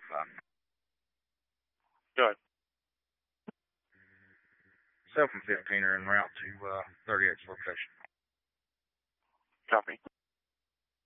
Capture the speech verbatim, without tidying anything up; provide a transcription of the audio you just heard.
five. Go ahead. Self and fifteen are en route to uh, thirty-eight's location. Copy.